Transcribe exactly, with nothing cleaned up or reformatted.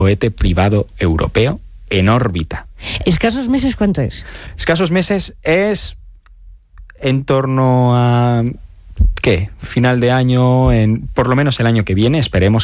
cohete privado europeo en órbita. ¿Escasos meses cuánto es? Escasos meses es en torno a, ¿qué? Final de año, en, por lo menos el año que viene, esperemos